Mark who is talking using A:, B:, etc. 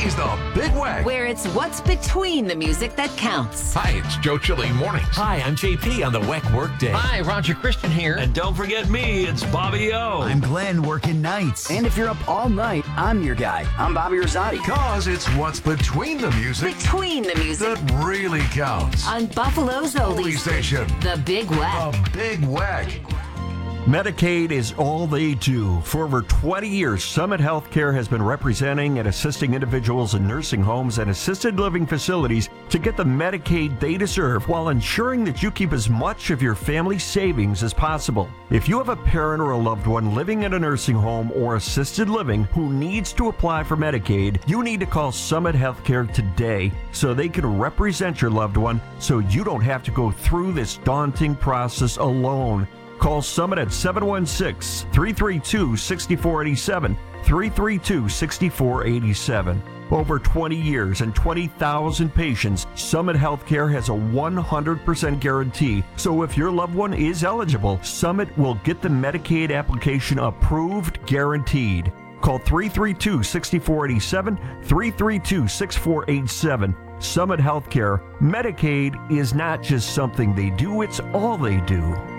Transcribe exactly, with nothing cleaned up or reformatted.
A: is the Big Wag.
B: Where it's what's between the music that counts.
A: Hi, it's Joe Chili Mornings.
C: Hi, I'm J P on the W E C Workday.
D: Hi, Roger Christian here.
C: And don't forget me, it's Bobby O.
E: I'm Glenn working nights.
F: And if you're up all night, I'm your guy. I'm Bobby Rosati.
A: Cause it's what's between the music
B: Between the music
A: that really counts.
B: on Buffalo's
A: Holy
B: Oldies
A: Station.
B: The Big Wag.
A: The Big Wag.
G: Medicaid is all they do. For over twenty years, Summit Healthcare has been representing and assisting individuals in nursing homes and assisted living facilities to get the Medicaid they deserve while ensuring that you keep as much of your family savings as possible. If you have a parent or a loved one living in a nursing home or assisted living who needs to apply for Medicaid, you need to call Summit Healthcare today so they can represent your loved one so you don't have to go through this daunting process alone. Call Summit at seven one six, three three two, six four eight seven, three three two, six four eight seven. Over twenty years and twenty thousand patients, Summit Healthcare has a one hundred percent guarantee. So if your loved one is eligible, Summit will get the Medicaid application approved, guaranteed. Call three three two, six four eight seven, three three two, six four eight seven. Summit Healthcare. Medicaid is not just something they do, it's all they do.